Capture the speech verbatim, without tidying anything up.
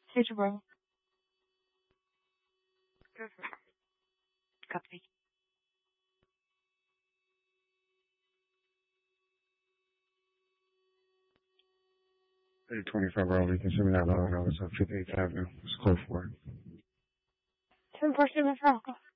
Future Bravo. Go for it. Copy. eight twenty-five Bravo, you can send me that low. It's on fifty-eighth Avenue. It's close for it. ten four seven Falco.